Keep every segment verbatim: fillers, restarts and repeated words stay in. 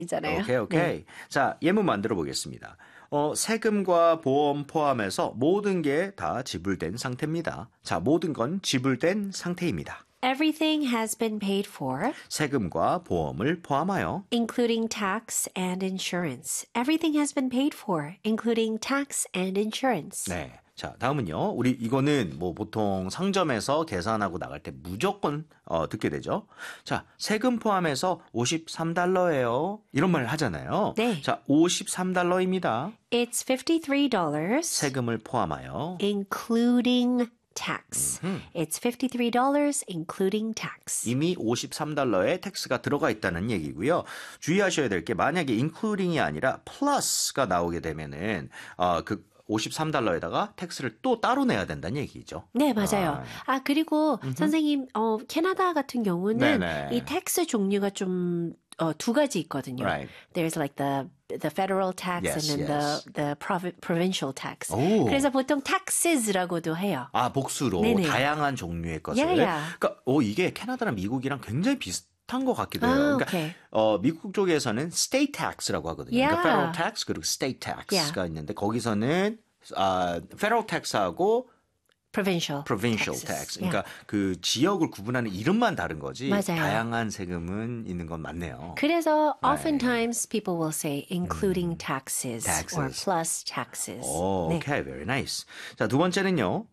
이잖아요. 오케이, 오케이. 네. 자, 예문 만들어 보겠습니다. 어, 세금과 보험 포함해서 모든 게 다 지불된 상태입니다. 자, 모든 건 지불된 상태입니다. Everything has been paid for, 세금과 보험을 포함하여 including tax and insurance. Everything has been paid for, including tax and insurance. 네. 자, 다음은요. 우리 이거는 뭐 보통 상점에서 계산하고 나갈 때 무조건 어, 듣게 되죠. 자, 세금 포함해서 오십삼 달러예요. 이런 말을 하잖아요. 네. 자, 오십삼 달러입니다. It's fifty-three dollars, 세금을 포함하여 including tax. It's fifty-three dollars, including tax. 이미 오십삼 달러의 텍스가 들어가 있다는 얘기고요. 주의하셔야 될 게 만약에 including이 아니라 plus가 나오게 되면은 어, 그 오십삼 달러에다가 텍스를 또 따로 내야 된다는 얘기죠. 네, 맞아요. 아, 아 그리고 음흠. 선생님, 어, 캐나다 같은 경우는 네네. 이 텍스 종류가 좀 어, 두 가지 있거든요. Right. There's like the the federal tax Yes, and then yes. the the provi- provincial tax. 오. 그래서 보통 taxes라고도 해요. 아, 복수로 네네. 다양한 종류의 것을. Yeah, yeah. 그러니까 어, 이게 캐나다랑 미국이랑 굉장히 비슷 한 것 같기도 해요. 아, 그러니까 오케이. 어, 미국 쪽에서는 state tax라고 하거든요. Yeah. 그러니까 federal tax 그리고 state tax가 Yeah. 있는데 거기서는 아, federal tax하고 provincial provincial taxes. tax. 그러니까 Yeah. 그 지역을 구분하는 이름만 다른 거지. 맞아요. 다양한 세금은 있는 건 맞네요. 그래서 oftentimes people will say including taxes, Taxes. or plus taxes. 오, 네. okay, very nice. 자, 두 번째는요.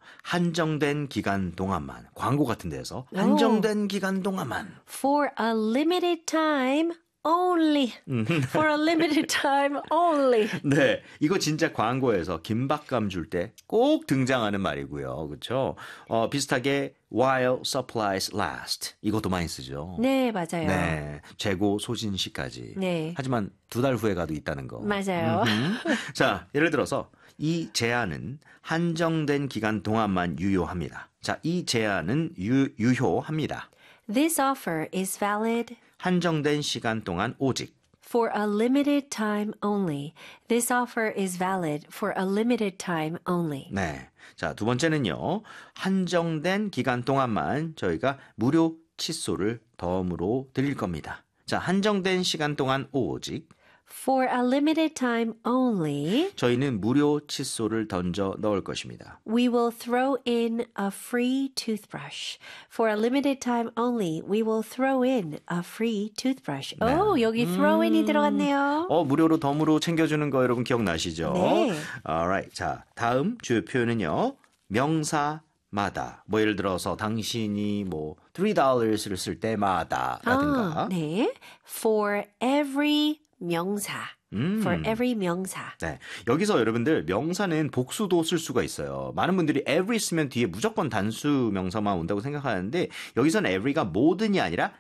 한정된 기간 동안만. 광고 같은 데서 한정된 기간 동안만. For a limited time only. For a limited time only. 네, 이거 진짜 광고에서 김밥감 줄 때 꼭 등장하는 말이고요. 그렇죠? 어, 비슷하게 while supplies last. 이것도 많이 쓰죠. 네, 맞아요. 네, 재고 소진 시까지. 네. 하지만 두 달 후에 가도 있다는 거. 맞아요. 음흠. 자, 예를 들어서 이 제한은 한정된 기간 동안만 유효합니다. 자, 이 제한은 유, 유효합니다. This offer is valid 한정된 시간 동안 오직. for a limited time only. This offer is valid for a limited time only. 네. 자, 두 번째는요. 한정된 기간 동안만 저희가 무료 칫솔을 덤으로 드릴 겁니다. 자, 한정된 시간 동안 오직 For a limited time only, 저희는 무료 칫솔을 던져 넣을 것입니다. we will throw in a free toothbrush. For a limited time only, we will throw in a free toothbrush. 오, 여기 throw in이 들어갔네요. 어, 무료로 덤으로 챙겨주는 거 여러분 기억나시죠? 네. Alright. 자, 다음 주요 표현은요. 명사 마다. 뭐 예를 들어서 당신이 뭐 three dollars를 쓸 때마다 라든가. 아, 네. For every 명사. 음. For every 명사. 네. 여기서 여러분들 명사는 복수도 쓸 수가 있어요. 많은 분들이 every 쓰면 뒤에 무조건 단수 명사만 온다고 생각하는데 여기서는 every가 모든이 아니라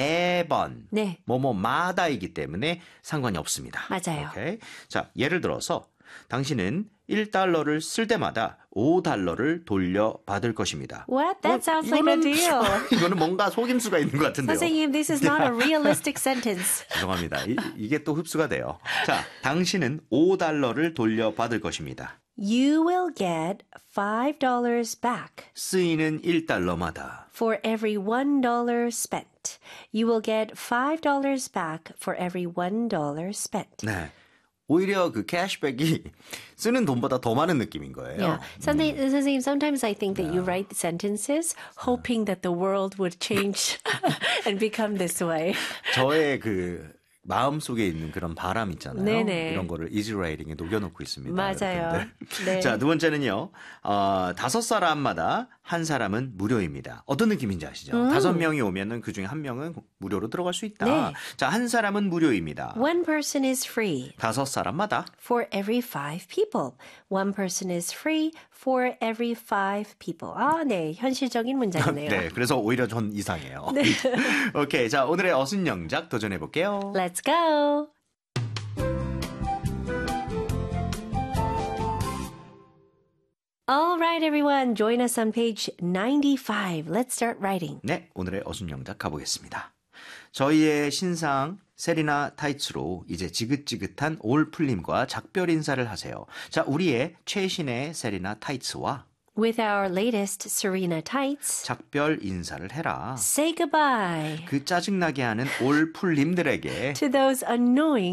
매번 네. 뭐뭐마다이기 때문에 상관이 없습니다. 맞아요. 오케이. 자, 예를 들어서 당신은 일 달러를 쓸 때마다 오 달러를 돌려받을 것입니다. What? That sounds like a deal. 이거는 뭔가 속임수가 있는 것 같은데요. 선생님, this is not a realistic sentence. 죄송합니다. 이, 이게 또 흡수가 돼요. 자, 당신은 오 달러를 돌려받을 것입니다. You will get five dollars back. 쓰이는 일 달러마다. For every one dollar spent. You will get five dollars back for every one dollar spent. 네. 오히려 그 캐시백이 쓰는 돈보다 더 많은 느낌인 거예요. Yeah. Something, 선생님, sometimes I think that you write sentences hoping that the world would change and become this way. 저의 그 마음속에 있는 그런 바람 있잖아요. 네네. 이런 거를 이지라이팅에 녹여놓고 있습니다. 맞아요. 여러분들. 네. 자, 두 번째는요. 어, 다섯 사람마다 한 사람은 무료입니다. 어떤 느낌인지 아시죠? 음. 다섯 명이 오면은 그 중에 한 명은 무료로 들어갈 수 있다. 네. 자, 한 사람은 무료입니다. One person is free 다섯 사람마다 for every five people. One person is free for every five people. 아, 네. 현실적인 문장이네요. 네, 그래서 오히려 전 이상해요. 네. 오케이, 자, 오늘의 어순 영작 도전해 볼게요. Let's go. All right, everyone. Join us on page ninety-five. Let's start writing. 네, 오늘의 어순 영작 가보겠습니다. 저희의 신상 세리나 타이츠로 이제 지긋지긋한 올 풀림과 작별 인사를 하세요. 자, 우리의 최신의 세리나 타이츠와 With our latest Serena tights, 작별 인사를 해라. say goodbye 그 짜증나게 하는 올풀님들에게 to those annoying